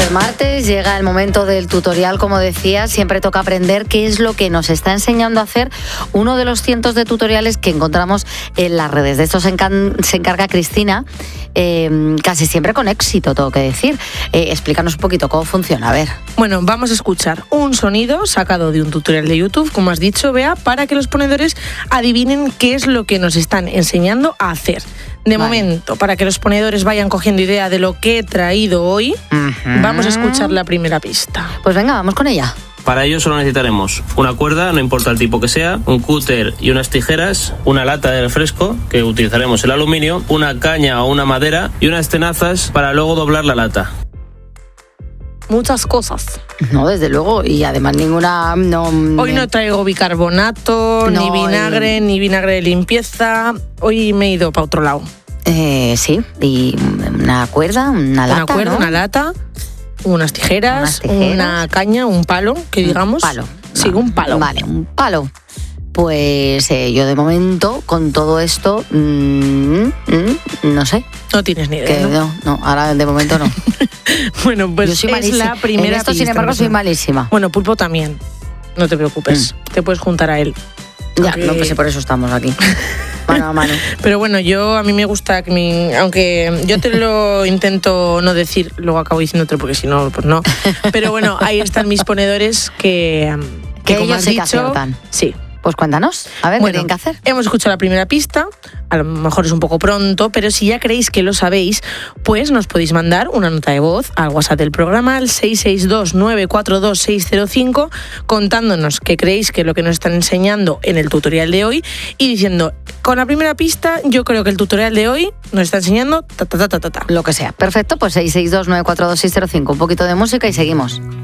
Es martes, llega el momento del tutorial, como decía, siempre toca aprender qué es lo que nos está enseñando a hacer uno de los cientos de tutoriales que encontramos en las redes. De esto se encarga Cristina, casi siempre con éxito, tengo que decir. Explícanos un poquito cómo funciona, a ver. Bueno, vamos a escuchar un sonido sacado de un tutorial de YouTube, como has dicho, Bea, para que los ponedores adivinen qué es lo que nos están enseñando a hacer. De momento, para que los ponedores vayan cogiendo idea de lo que he traído hoy, vamos a escuchar la primera pista. Pues venga, vamos con ella. Para ello solo necesitaremos una cuerda, no importa el tipo que sea, un cúter y unas tijeras, una lata de refresco, que utilizaremos el aluminio, una caña o una madera y unas tenazas para luego doblar la lata. Muchas cosas. No, desde luego, y además ninguna... Hoy no traigo bicarbonato, ni vinagre, ni vinagre de limpieza. Hoy me he ido para otro lado. Sí, y una cuerda, una lata, una cuerda, ¿no? una lata, unas tijeras, una caña, un palo, que digamos. Un palo. Sí, un palo. Vale, un palo. Pues yo de momento, con todo esto, no sé. No tienes ni idea, No, ahora de momento no. Bueno, pues yo soy es la primera en esto, pista. Sin embargo, soy malísima. Bueno, Pulpo también. No te preocupes. Te puedes juntar a él. Ya, no, pues por eso estamos aquí. Mano a mano. Pero bueno, a mí me gusta que aunque yo te lo intento no decir, luego acabo diciéndote porque si no, pues no. Pero bueno, ahí están mis ponedores que como ellos has sí dicho, que aciertan. Sí. Pues cuéntanos, a ver, ¿qué tienen que hacer? Hemos escuchado la primera pista, a lo mejor es un poco pronto, pero si ya creéis que lo sabéis, pues nos podéis mandar una nota de voz al WhatsApp del programa, al 662-942-605, contándonos qué creéis que es lo que nos están enseñando en el tutorial de hoy y diciendo, con la primera pista, yo creo que el tutorial de hoy nos está enseñando Lo que sea. Perfecto, pues 662-942-605, un poquito de música y seguimos.